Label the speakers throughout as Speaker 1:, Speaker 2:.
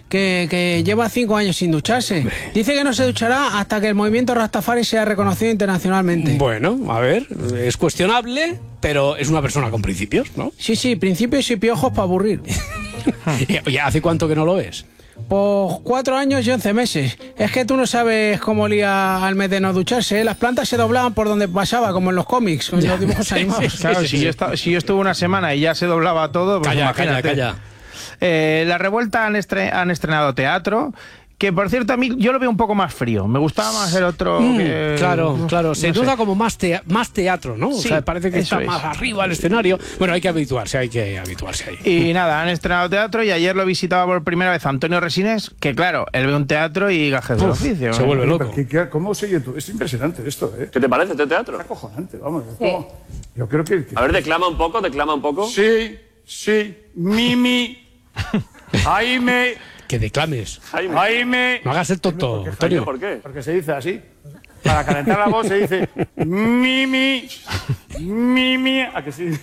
Speaker 1: que lleva 5 años sin ducharse. Dice que no se duchará hasta que el movimiento Rastafari sea reconocido internacionalmente.
Speaker 2: Bueno, a ver, es cuestionable, pero es una persona con principios, ¿no?
Speaker 1: Sí, principios y piojos para aburrir.
Speaker 2: Oye, ¿hace cuánto que no lo ves?
Speaker 1: Pues 4 años y 11 meses. Es que tú no sabes cómo olía al mes de no ducharse, ¿eh? Las plantas se doblaban por donde pasaba, como en los cómics, en los dibujos animados.
Speaker 3: Claro, si yo estuve una semana y ya se doblaba todo, pues imagínate.
Speaker 2: Calla.
Speaker 3: La Revuelta han estrenado teatro, que por cierto a mí yo lo veo un poco más frío. Me gustaba más el otro.
Speaker 2: Claro. Se nota como más teatro, ¿no?
Speaker 3: Sí,
Speaker 2: o sea, parece que está más arriba el escenario. Bueno, hay que habituarse ahí.
Speaker 3: Y nada, han estrenado teatro y ayer lo visitaba por primera vez Antonio Resines, que claro, él ve un teatro y gajes del oficio.
Speaker 2: Se vuelve loco.
Speaker 4: ¿Cómo sigue tú? Es impresionante esto, ¿eh?
Speaker 5: ¿Qué te parece este teatro?
Speaker 4: Es acojonante, vamos. Yo creo que...
Speaker 5: A ver, declama un poco.
Speaker 4: Sí. Mimi. Jaime.
Speaker 2: Que declames.
Speaker 4: Jaime.
Speaker 2: No hagas el tonto, Antonio.
Speaker 5: ¿Por qué?
Speaker 4: Porque se dice así. Para calentar la voz se dice Mimi. ¿A que sí?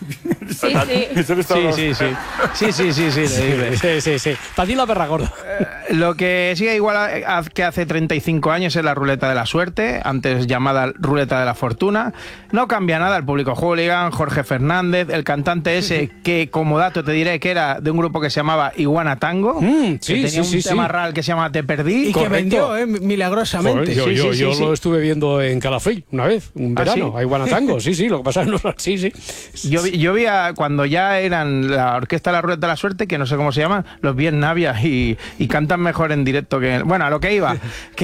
Speaker 2: Sí. Para ti la perra gorda.
Speaker 3: Lo que sigue igual que hace 35 años es la ruleta de la suerte, antes llamada ruleta de la fortuna. No cambia nada, el público hooligan, Jorge Fernández, el cantante ese que como dato te diré que era de un grupo que se llamaba Iguana Tango, que tenía un tema real que se llama Te Perdí.
Speaker 1: Y que vendió, milagrosamente.
Speaker 2: Joder, yo lo estuve viendo en Calafell una vez, un verano,
Speaker 3: ¿sí?
Speaker 2: a Iguana Tango, sí, lo que pasa es no sí.
Speaker 3: Yo vi cuando ya eran la orquesta de la Ruleta de la Suerte, que no sé cómo se llaman, los vi en Navia y cantan mejor en directo que... Bueno, a lo que iba,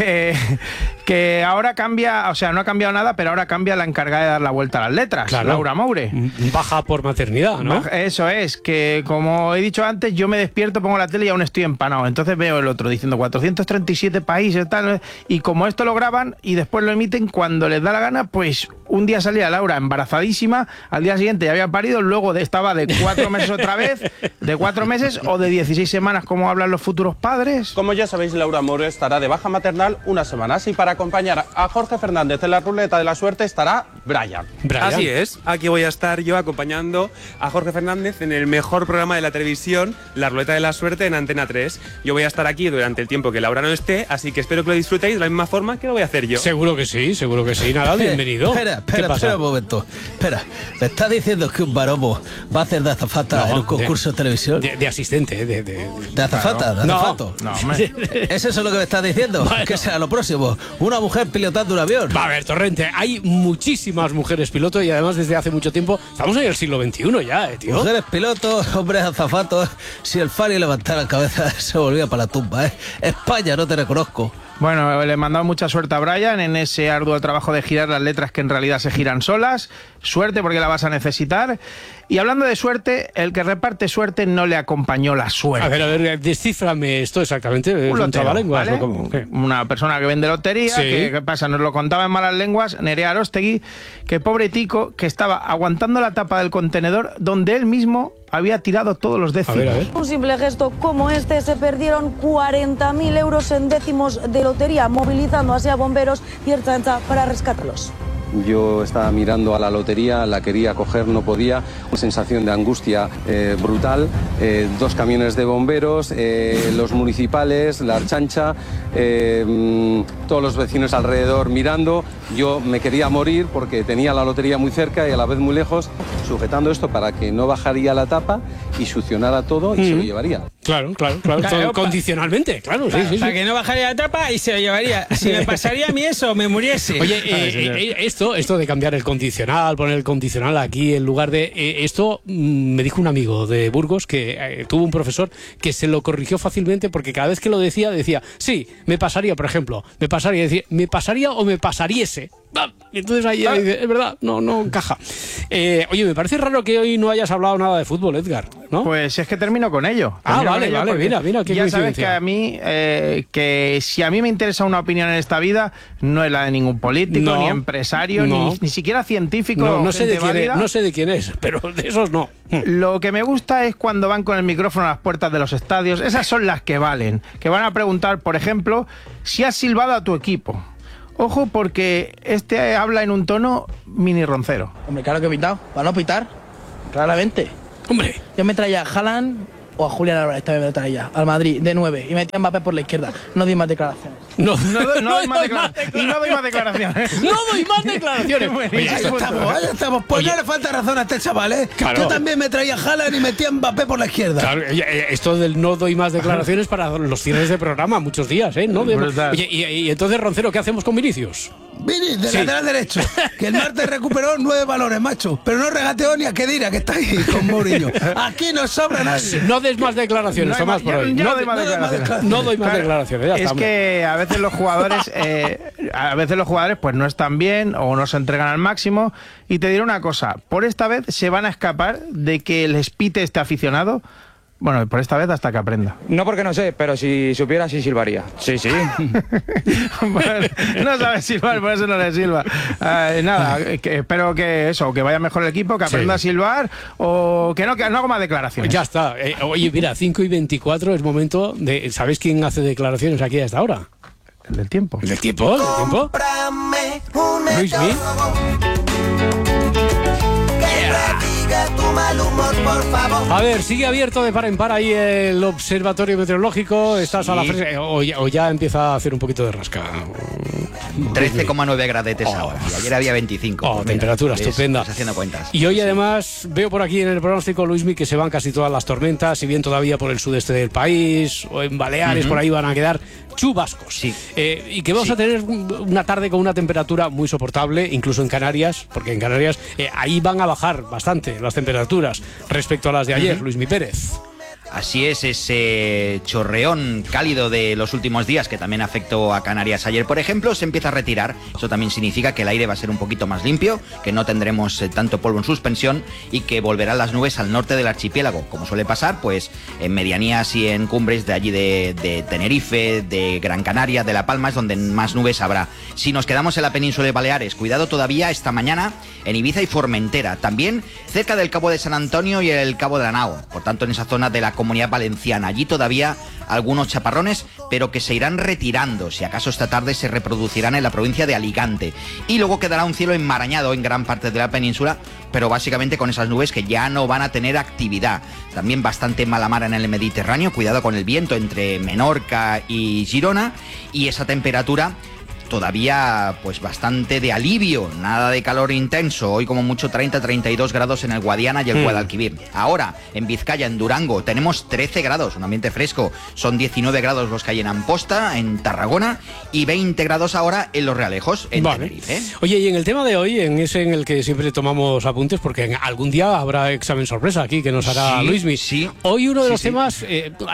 Speaker 3: que ahora cambia, o sea, no ha cambiado nada, pero ahora cambia la encargada de dar la vuelta a las letras, claro. Laura Moure.
Speaker 2: Baja por maternidad, ¿no?
Speaker 3: Eso es, que como he dicho antes, yo me despierto, pongo la tele y aún estoy empanado. Entonces veo el otro diciendo 437 países, tal, y como esto lo graban y después lo emiten cuando les da la gana, pues un día salía Laura embarazadísima, al día siguiente ya había parido, luego estaba de 4 meses otra vez, de 4 meses o de 16 semanas, como hablan los futuros padres.
Speaker 6: Como ya sabéis, Laura Moure estará de baja maternal unas semanas y para acompañar a Jorge Fernández en la ruleta de la suerte estará Brian.
Speaker 7: Así es, aquí voy a estar yo acompañando a Jorge Fernández en el mejor programa de la televisión, la ruleta de la suerte en Antena 3. Yo voy a estar aquí durante el tiempo que Laura no esté, así que espero que lo disfrutéis de la misma forma que lo voy a hacer yo.
Speaker 2: Seguro que sí. Nada, bienvenido.
Speaker 8: Espera un momento. Espera, ¿me estás diciendo que un baromo va a hacer de azafata en un concurso de televisión?
Speaker 2: De asistente,
Speaker 8: ¿De azafata? ¿De azafato?
Speaker 3: No, hombre.
Speaker 8: ¿Es eso lo que me estás diciendo? Bueno. Que sea lo próximo. Una mujer pilotando un avión.
Speaker 2: Va a ver, Torrente, hay muchísimas mujeres pilotos y además desde hace mucho tiempo, estamos en el siglo XXI ya, tío.
Speaker 8: Mujeres pilotos, hombres azafatos. Si el Fari levantara la cabeza se volvía para la tumba, ¿eh? España, no te reconozco.
Speaker 3: Bueno, le he mandado mucha suerte a Brian en ese arduo trabajo de girar las letras que en realidad se giran solas. Suerte porque la vas a necesitar. Y hablando de suerte, el que reparte suerte no le acompañó la suerte.
Speaker 2: A ver, descíframe esto exactamente.
Speaker 3: Un
Speaker 2: trabalenguas,
Speaker 3: ¿vale?
Speaker 2: ¿Cómo?
Speaker 3: Una persona que vende lotería,
Speaker 2: sí.
Speaker 3: ¿Qué pasa? Nos lo contaba en malas lenguas Nerea Arostegui, que pobre tico, que estaba aguantando la tapa del contenedor donde él mismo había tirado todos los décimos.
Speaker 2: A ver.
Speaker 9: Un simple gesto como este, se perdieron 40.000 euros en décimos de lotería, movilizando así a bomberos y Ertzaintza para rescatarlos.
Speaker 10: Yo estaba mirando a la lotería, la quería coger, no podía. Una sensación de angustia brutal. 2 camiones de bomberos, los municipales, la Ertzaintza, todos los vecinos alrededor mirando. Yo me quería morir porque tenía la lotería muy cerca y a la vez muy lejos, sujetando esto para que no bajaría la tapa y succionara todo y se lo llevaría.
Speaker 2: Claro, condicionalmente, claro, sí.
Speaker 1: Para que no bajaría la tapa y se lo llevaría. Si me pasaría a mí eso, me muriese.
Speaker 2: Oye, esto de cambiar el condicional, poner el condicional aquí en lugar de... esto me dijo un amigo de Burgos que tuvo un profesor que se lo corrigió fácilmente porque cada vez que lo decía, sí, me pasaría, por ejemplo, decía, me pasaría o me pasariese. Entonces ahí es verdad, no encaja. Oye, me parece raro que hoy no hayas hablado nada de fútbol, Edgar, ¿no?
Speaker 3: Pues es que termino con ello.
Speaker 2: Vale, mira, qué
Speaker 3: ya sabes
Speaker 2: coincidencia.
Speaker 3: que a mí, que si a mí me interesa una opinión en esta vida, no es la de ningún político, ni empresario, ni siquiera científico.
Speaker 2: No sé de quién es, pero de esos no.
Speaker 3: Lo que me gusta es cuando van con el micrófono a las puertas de los estadios. Esas son las que valen. Que van a preguntar, por ejemplo, si has silbado a tu equipo. Ojo, porque este habla en un tono mini roncero.
Speaker 11: Hombre, claro que he pitado. ¿Para no pitar? Claramente.
Speaker 2: Hombre.
Speaker 11: Yo me traía a Haaland o a Julián Álvarez también me traía, al Madrid, de 9, y metía a Mbappé por la izquierda. No doy más declaraciones.
Speaker 3: No doy más declaraciones. Y no doy más declaraciones.
Speaker 2: No doy más declaraciones.
Speaker 8: Oye, ahí estamos. Pues no le falta razón a este chaval, ¿eh? Claro. Yo también me traía Haaland y metía a Mbappé por la izquierda.
Speaker 2: Claro, esto del no doy más declaraciones para los cierres de programa, muchos días, ¿eh? No oye, y entonces, Roncero, ¿qué hacemos con Vinicius?
Speaker 8: Vini, de lateral derecho, que el martes recuperó 9 balones, macho, pero no regateó ni a Kedira, que está ahí con Mourinho. Aquí no sobra nadie.
Speaker 2: No des más declaraciones, Tomás, por hoy.
Speaker 3: No doy más declaraciones.
Speaker 2: No doy más declaraciones. Ya
Speaker 3: es que a veces los jugadores pues no están bien o no se entregan al máximo. Y te diré una cosa, por esta vez se van a escapar de que les pite este aficionado. Bueno, por esta vez hasta que aprenda.
Speaker 12: No porque no sé, pero si supiera sí silbaría. Sí.
Speaker 3: Bueno, no sabe silbar, por eso no le silba. Nada, espero que vaya mejor el equipo, que aprenda a silbar o que no haga más declaraciones.
Speaker 2: Ya está. Oye, mira, 5:24 es momento de... ¿Sabéis quién hace declaraciones aquí a esta hora?
Speaker 3: ¿El del tiempo?
Speaker 2: ¿El del tiempo? Luismi. A ver, sigue abierto de par en par ahí el observatorio meteorológico. Estás a la fresca o ya empieza a hacer un poquito de rasca.
Speaker 13: 13,9 gradetes ahora. Y ayer había 25.
Speaker 2: Temperatura estupenda.
Speaker 13: Haciendo cuentas.
Speaker 2: Y hoy además veo por aquí en el pronóstico, Luismi, que se van casi todas las tormentas, si bien todavía por el sudeste del país o en Baleares, por ahí van a quedar chubascos.
Speaker 13: Sí.
Speaker 2: Y que vamos a tener una tarde con una temperatura muy soportable, incluso en Canarias, porque en Canarias ahí van a bajar bastante las temperaturas respecto a las de ayer, Luismi Pérez.
Speaker 13: Así es, ese chorreón cálido de los últimos días que también afectó a Canarias ayer, por ejemplo, se empieza a retirar. Eso también significa que el aire va a ser un poquito más limpio, que no tendremos tanto polvo en suspensión y que volverán las nubes al norte del archipiélago, como suele pasar pues en medianías y en cumbres de allí de Tenerife, de Gran Canaria, de La Palma, es donde más nubes habrá. Si nos quedamos en la península de Baleares, cuidado todavía esta mañana en Ibiza y Formentera, también cerca del Cabo de San Antonio y el Cabo de la Nao, por tanto en esa zona de la Comunidad Valenciana. Allí todavía algunos chaparrones, pero que se irán retirando. Si acaso esta tarde se reproducirán en la provincia de Alicante. Y luego quedará un cielo enmarañado en gran parte de la península, pero básicamente con esas nubes que ya no van a tener actividad. También bastante mala mar en el Mediterráneo. Cuidado con el viento entre Menorca y Girona. Y esa temperatura todavía pues bastante de alivio, nada de calor intenso, hoy como mucho 30-32 grados en el Guadiana y el Guadalquivir. Ahora, en Vizcaya, en Durango, tenemos 13 grados, un ambiente fresco, son 19 grados los que hay en Amposta, en Tarragona, y 20 grados ahora en Los Realejos, en Tenerife.
Speaker 2: Oye, y en el tema de hoy, en ese en el que siempre tomamos apuntes, porque algún día habrá examen sorpresa aquí que nos hará Luismi.
Speaker 13: Sí.
Speaker 2: Hoy uno de los temas,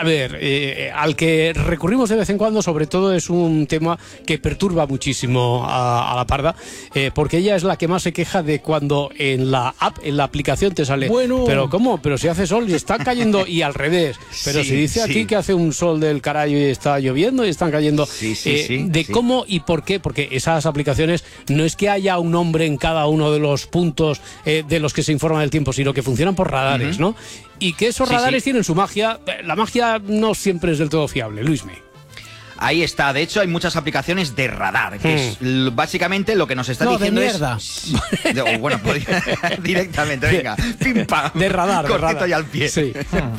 Speaker 2: al que recurrimos de vez en cuando, sobre todo es un tema que perturba muchísimo a la Parda, porque ella es la que más se queja de cuando en la app, en la aplicación te sale, pero ¿cómo? Pero si hace sol y está cayendo, y al revés, pero si dice aquí que hace un sol del carajo y está lloviendo y están cayendo, cómo y por qué, porque esas aplicaciones no es que haya un nombre en cada uno de los puntos de los que se informa del tiempo, sino que funcionan por radares, ¿no? Y que esos radares tienen su magia. La magia no siempre es del todo fiable, Luismi.
Speaker 13: Ahí está, de hecho hay muchas aplicaciones de radar, que es básicamente lo que nos está diciendo
Speaker 1: de mierda.
Speaker 13: Bueno, pues, directamente, venga, pim pam.
Speaker 2: De radar,
Speaker 13: cortito y al pie.
Speaker 2: Sí.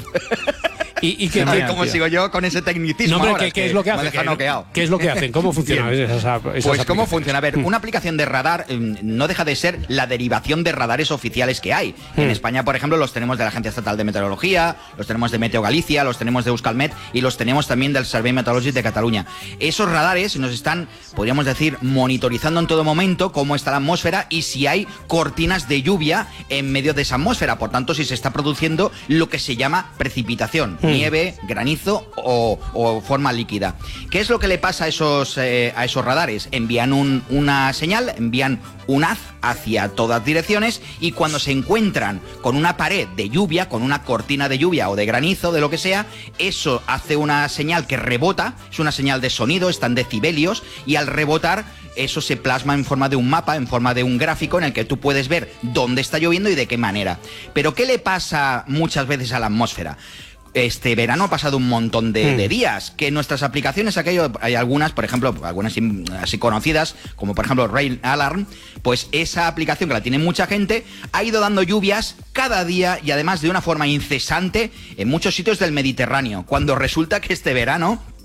Speaker 2: ¿Y qué,
Speaker 13: ¿Cómo sigo yo con ese tecnicismo?
Speaker 2: No, ¿qué es lo que hacen? ¿Qué es lo que hacen? ¿Cómo funciona esas
Speaker 13: Pues cómo funciona. A ver, una aplicación de radar no deja de ser la derivación de radares oficiales que hay. En España, por ejemplo, los tenemos de la Agencia Estatal de Meteorología, los tenemos de Meteo Galicia, los tenemos de Euskalmet y los tenemos también del Servei Meteorològic de Cataluña. Esos radares nos están, podríamos decir, monitorizando en todo momento cómo está la atmósfera y si hay cortinas de lluvia en medio de esa atmósfera. Por tanto, si se está produciendo lo que se llama precipitación. Nieve, granizo o forma líquida. ¿Qué es lo que le pasa a esos radares? Envían una señal, envían un haz hacia todas direcciones y cuando se encuentran con una pared de lluvia, con una cortina de lluvia o de granizo, de lo que sea, eso hace una señal que rebota, es una señal de sonido, está en decibelios y al rebotar eso se plasma en forma de un mapa, en forma de un gráfico en el que tú puedes ver dónde está lloviendo y de qué manera. Pero ¿qué le pasa muchas veces a la atmósfera? este verano ha pasado un montón de días, que nuestras aplicaciones, hay algunas, por ejemplo, algunas así conocidas, como por ejemplo Rain Alarm, pues esa aplicación que la tiene mucha gente, ha ido dando lluvias cada día y además de una forma incesante en muchos sitios del Mediterráneo, cuando resulta que este verano